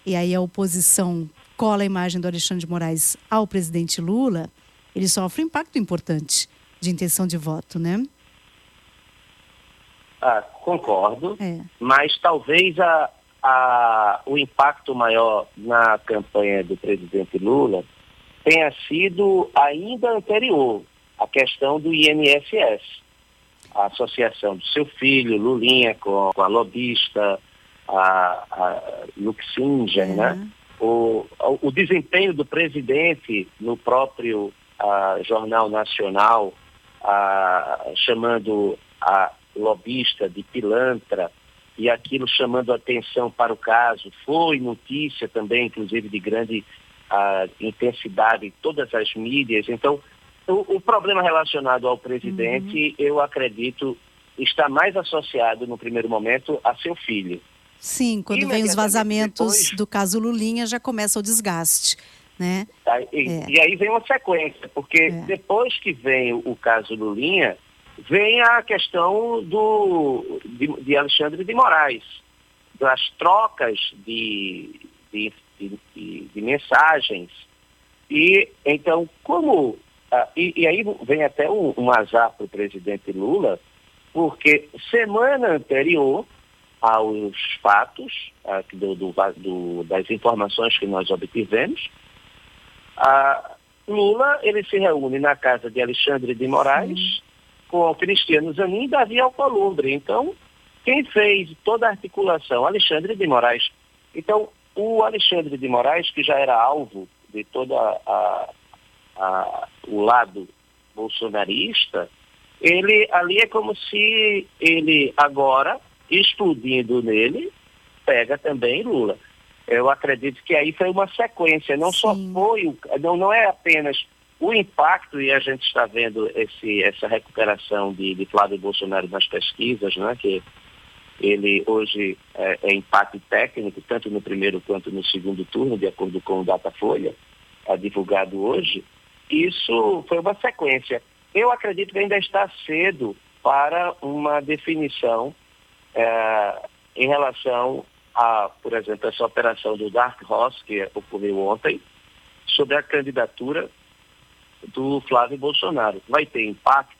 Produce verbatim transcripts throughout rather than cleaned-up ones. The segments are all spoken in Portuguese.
e aí a oposição cola a imagem do Alexandre de Moraes ao presidente Lula, ele sofre um impacto importante de intenção de voto, né? Ah, concordo, É. mas talvez a, a, o impacto maior na campanha do presidente Lula tenha sido ainda anterior, a questão do I N S S, a associação do seu filho, Lulinha, com, com a lobista, a, a Luxingen, Uhum. né? O, o desempenho do presidente no próprio a, Jornal Nacional, a, chamando a lobista de pilantra, e aquilo chamando atenção para o caso, foi notícia também, inclusive, de grande a, intensidade em todas as mídias. Então, o, o problema relacionado ao presidente, uhum. eu acredito, está mais associado, no primeiro momento, a seu filho. Sim, quando vem os vazamentos depois, do caso Lulinha, já começa o desgaste, né? E, é. e aí vem uma sequência, porque é. depois que vem o, o caso Lulinha, vem a questão do, de, de Alexandre de Moraes, das trocas de, de, de, de, de mensagens. E então, como... Ah, e, e aí vem até um, um azar para o presidente Lula, porque semana anterior aos fatos, ah, do, do, do, das informações que nós obtivemos, ah, Lula ele se reúne na casa de Alexandre de Moraes, Sim. com Cristiano Zanin e Davi Alcolumbre. Então, quem fez toda a articulação? Alexandre de Moraes. Então, o Alexandre de Moraes, que já era alvo de todo a, a, a, o lado bolsonarista, ele ali é como se ele agora, explodindo nele, pega também Lula. Eu acredito que aí foi uma sequência, não Sim. só foi, o, não, não é apenas o impacto, e a gente está vendo esse, essa recuperação de, de Flávio Bolsonaro nas pesquisas, né, que ele hoje é, é empate técnico, tanto no primeiro quanto no segundo turno, de acordo com o Datafolha, é divulgado hoje. Isso foi uma sequência. Eu acredito que ainda está cedo para uma definição é, em relação a, por exemplo, essa operação do Dark Horse, que ocorreu ontem, sobre a candidatura do Flávio Bolsonaro. Vai ter impacto?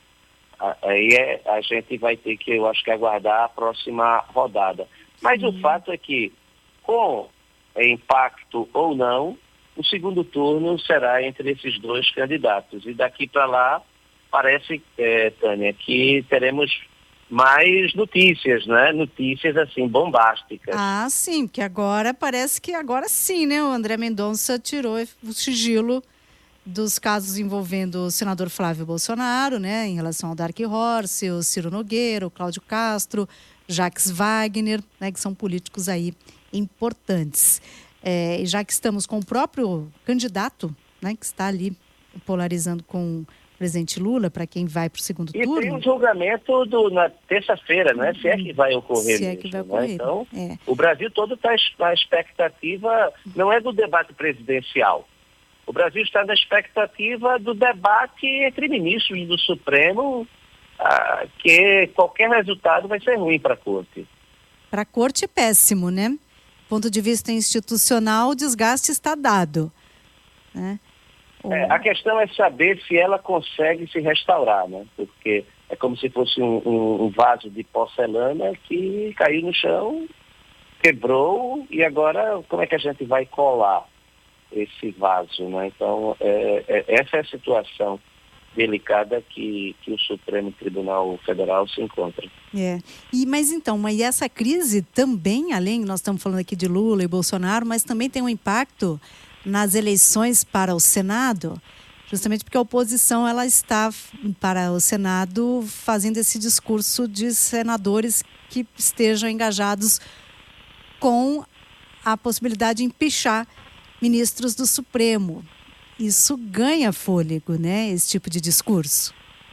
Aí é, a gente vai ter que, eu acho que, aguardar a próxima rodada. Mas Sim. o fato é que, com impacto ou não, o segundo turno será entre esses dois candidatos. E daqui para lá, parece, é, Tânia, que teremos mais notícias, né? Notícias, assim, bombásticas. Ah, sim, porque agora parece que agora sim, né? O André Mendonça tirou o sigilo dos casos envolvendo o senador Flávio Bolsonaro, né? Em relação ao Dark Horse, o Ciro Nogueira, o Cláudio Castro, Jacques Wagner, né? Que são políticos aí importantes. É, e já que estamos com o próprio candidato, né? Que está ali polarizando com o presidente Lula, para quem vai para o segundo e turno. E tem um julgamento do, na terça-feira, né? Se é que vai ocorrer Se é mesmo, que vai ocorrer. Né? Então, é. o Brasil todo está na expectativa, não é do debate presidencial. O Brasil está na expectativa do debate entre ministros do Supremo, ah, que qualquer resultado vai ser ruim para a Corte. Para a Corte é péssimo, né? Do ponto de vista institucional, o desgaste está dado, né? É, a questão é saber se ela consegue se restaurar, né? Porque é como se fosse um, um, um vaso de porcelana que caiu no chão, quebrou, e agora como é que a gente vai colar esse vaso, né? Então, é, é, essa é a situação delicada que, que o Supremo Tribunal Federal se encontra. É. E, mas então, mas essa crise também, além, nós estamos falando aqui de Lula e Bolsonaro, mas também tem um impacto nas eleições para o Senado, justamente porque a oposição ela está para o Senado fazendo esse discurso de senadores que estejam engajados com a possibilidade de empichar ministros do Supremo. Isso ganha fôlego, né? Esse tipo de discurso.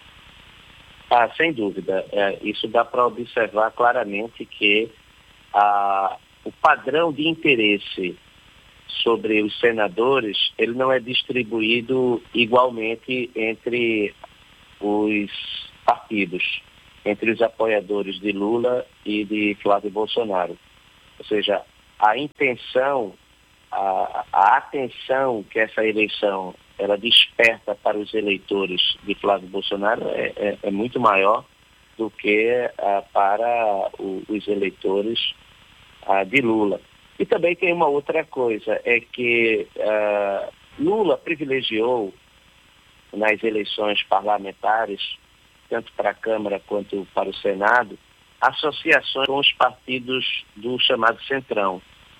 Ah, sem dúvida. É, isso dá para observar claramente que ah, o padrão de interesse sobre os senadores, ele não é distribuído igualmente entre os partidos, entre os apoiadores de Lula e de Flávio Bolsonaro. Ou seja, a intenção, a, a atenção que essa eleição ela desperta para os eleitores de Flávio Bolsonaro é, é, é muito maior do que uh, para o, os eleitores uh, de Lula. E também tem uma outra coisa, é que uh, Lula privilegiou nas eleições parlamentares, tanto para a Câmara quanto para o Senado, associações com os partidos do chamado Centrão,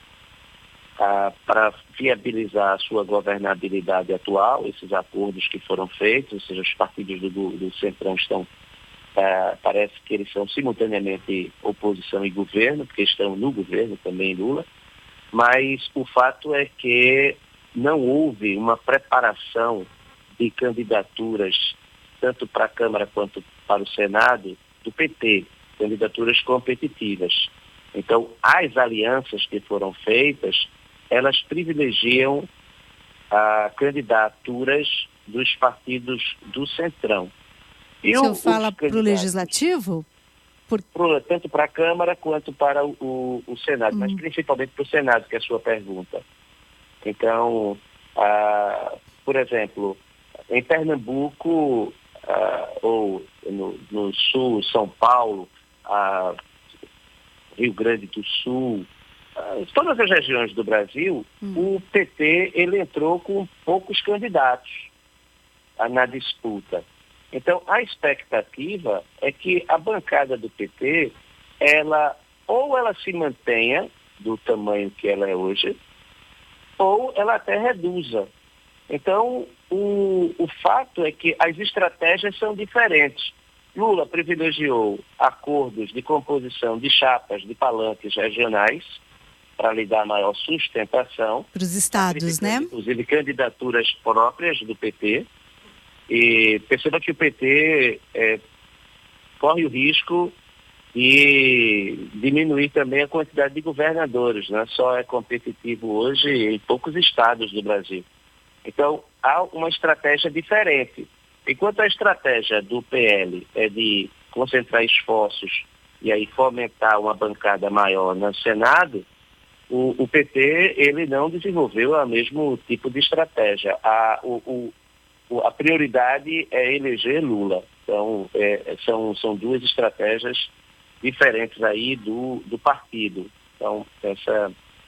uh, para viabilizar a sua governabilidade atual, esses acordos que foram feitos, ou seja, os partidos do, do Centrão estão Uh, parece que eles são simultaneamente oposição e governo, porque estão no governo também, Lula, mas o fato é que não houve uma preparação de candidaturas, tanto para a Câmara quanto para o Senado, do P T, candidaturas competitivas. Então, as alianças que foram feitas, elas privilegiam uh, candidaturas dos partidos do Centrão. E o senhor fala para o Legislativo? Por... Pro, tanto para a Câmara quanto para o, o, o Senado, hum. mas principalmente para o Senado, que é a sua pergunta. Então, ah, por exemplo, em Pernambuco, ah, ou no, no Sul, São Paulo, ah, Rio Grande do Sul, ah, todas as regiões do Brasil, hum. o P T ele entrou com poucos candidatos ah, na disputa. Então, a expectativa é que a bancada do P T, ela, ou ela se mantenha do tamanho que ela é hoje, ou ela até reduza. Então, o, o fato é que as estratégias são diferentes. Lula privilegiou acordos de composição de chapas de palanques regionais, para lhe dar maior sustentação. Para os estados, né? Inclusive, candidaturas próprias do P T. E perceba que o P T é, corre o risco de diminuir também a quantidade de governadores, né? Só é competitivo hoje em poucos estados do Brasil. Então, há uma estratégia diferente. Enquanto a estratégia do P L é de concentrar esforços e aí fomentar uma bancada maior no Senado, o, o P T ele não desenvolveu o mesmo tipo de estratégia. A, o, o, A prioridade é eleger Lula. Então, é, são, são duas estratégias diferentes aí do, do partido. Então, essa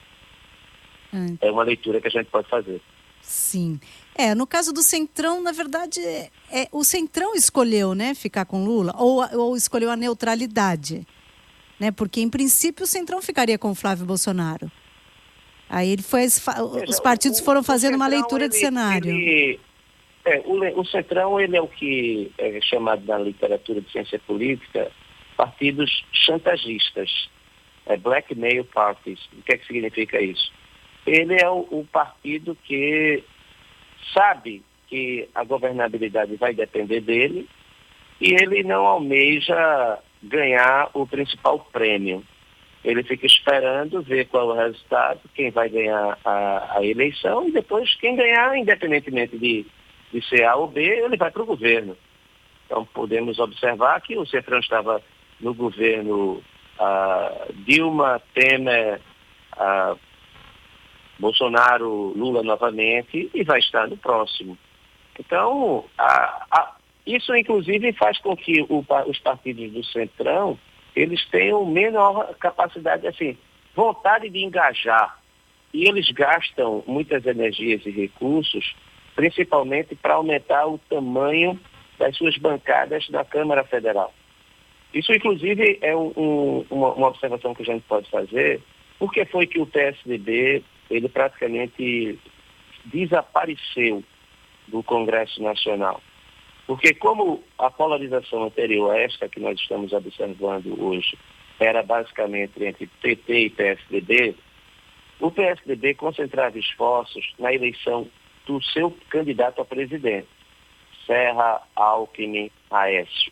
hum. é uma leitura que a gente pode fazer. Sim. É, no caso do Centrão, na verdade, é, é, o Centrão escolheu, né, ficar com Lula, ou, ou escolheu a neutralidade, né? Porque, em princípio, o Centrão ficaria com o Flávio Bolsonaro. Aí ele foi, os partidos foram fazendo uma leitura de cenário. Ele... É, o, o Centrão ele é o que é chamado na literatura de ciência política partidos chantagistas, é, blackmail parties. O que é que significa isso? Ele é o, o partido que sabe que a governabilidade vai depender dele e ele não almeja ganhar o principal prêmio. Ele fica esperando ver qual é o resultado, quem vai ganhar a, a eleição e depois quem ganhar, independentemente de de ser A ou B, ele vai para o governo. Então, podemos observar que o Centrão estava no governo uh, Dilma, Temer, uh, Bolsonaro, Lula novamente, e vai estar no próximo. Então, a, a, isso, inclusive, faz com que o, os partidos do Centrão, eles tenham menor capacidade, assim, vontade de engajar. E eles gastam muitas energias e recursos principalmente para aumentar o tamanho das suas bancadas na Câmara Federal. Isso, inclusive, é um, um, uma, uma observação que a gente pode fazer. Por que foi que o P S D B ele praticamente desapareceu do Congresso Nacional? Porque como a polarização anterior a esta que nós estamos observando hoje era basicamente entre P T e P S D B, o P S D B concentrava esforços na eleição do seu candidato a presidente, Serra, Alckmin, Aécio.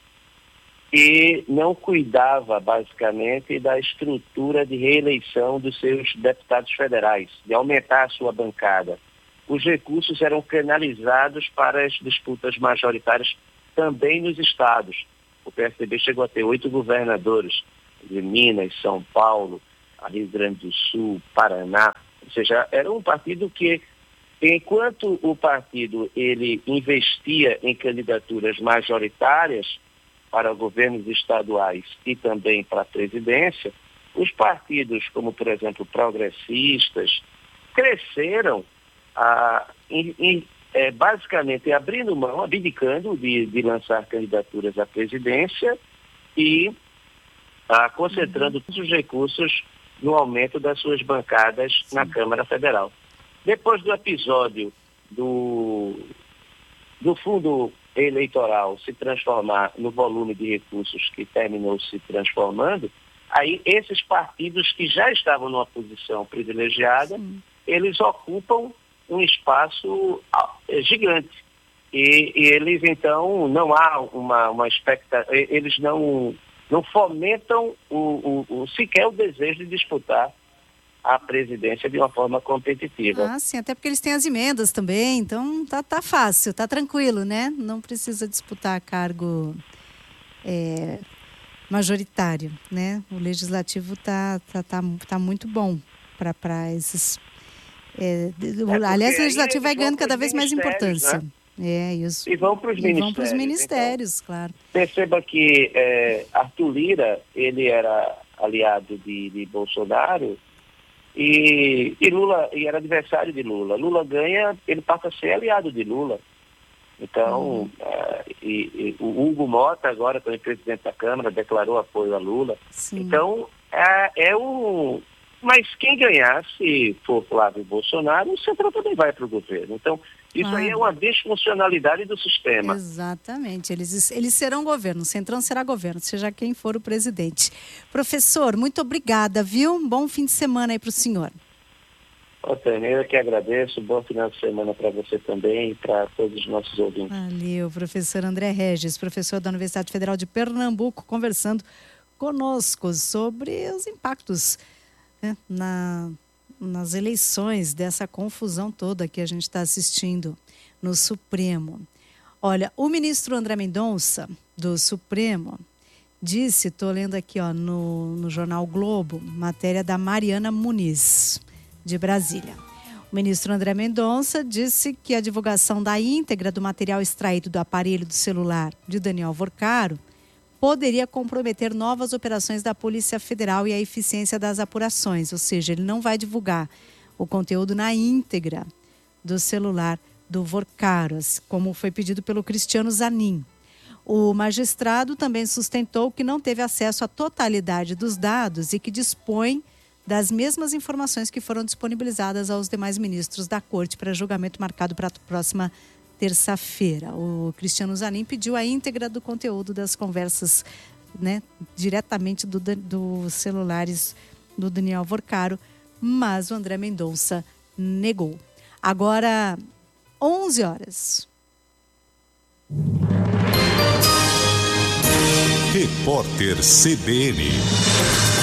E não cuidava, basicamente, da estrutura de reeleição dos seus deputados federais, de aumentar a sua bancada. Os recursos eram canalizados para as disputas majoritárias também nos estados. O P S D B chegou a ter oito governadores de Minas, São Paulo, Rio Grande do Sul, Paraná. Ou seja, era um partido que, enquanto o partido ele investia em candidaturas majoritárias para governos estaduais e também para a presidência, os partidos, como por exemplo progressistas, cresceram ah, em, em, é, basicamente abrindo mão, abdicando de, de lançar candidaturas à presidência e ah, concentrando todos os recursos no aumento das suas bancadas Sim. na Câmara Federal. Depois do episódio do, do fundo eleitoral se transformar no volume de recursos que terminou se transformando, aí esses partidos que já estavam numa posição privilegiada, Sim. eles ocupam um espaço gigante. E, e eles, então, não há uma, uma expectativa, eles não, não fomentam o, o, o, sequer o desejo de disputar a presidência de uma forma competitiva. Ah, sim, até porque eles têm as emendas também, então tá, tá fácil, tá tranquilo, né? Não precisa disputar cargo é, majoritário, né? O legislativo tá, tá, tá, tá muito bom para esses... É, é aliás, o legislativo vai ganhando cada vez mais importância. Né? É isso. E vão para os ministérios. Vão para os ministérios, então, claro. Perceba que é, Arthur Lira, ele era aliado de, de Bolsonaro, E, e Lula, e era adversário de Lula. Lula ganha, ele passa a ser aliado de Lula. Então, uhum. uh, e, e, o Hugo Mota, agora também presidente da Câmara, declarou apoio a Lula. Sim. Então, é, é um... Mas quem ganhar, se for Flávio Bolsonaro, o Centrão também vai para o governo. Então, isso claro. aí é uma disfuncionalidade do sistema. Exatamente. Eles, eles serão governo, o Centrão será governo, seja quem for o presidente. Professor, muito obrigada, viu? Um bom fim de semana aí para o senhor. Otânia, eu que agradeço. Bom final de semana para você também e para todos os nossos ouvintes. Valeu, professor André Regis, professor da Universidade Federal de Pernambuco, conversando conosco sobre os impactos, né, na... nas eleições, dessa confusão toda que a gente está assistindo no Supremo. Olha, o ministro André Mendonça, do Supremo, disse, estou lendo aqui ó, no, no jornal Globo, matéria da Mariana Muniz, de Brasília. O ministro André Mendonça disse que a divulgação da íntegra do material extraído do aparelho do celular de Daniel Vorcaro poderia comprometer novas operações da Polícia Federal e a eficiência das apurações, ou seja, ele não vai divulgar o conteúdo na íntegra do celular do Vorcaro, como foi pedido pelo Cristiano Zanin. O magistrado também sustentou que não teve acesso à totalidade dos dados e que dispõe das mesmas informações que foram disponibilizadas aos demais ministros da Corte para julgamento marcado para a próxima terça-feira. O Cristiano Zanin pediu a íntegra do conteúdo das conversas, né, diretamente dos do celulares do Daniel Vorcaro, mas o André Mendonça negou. Agora, onze horas. Repórter C B N.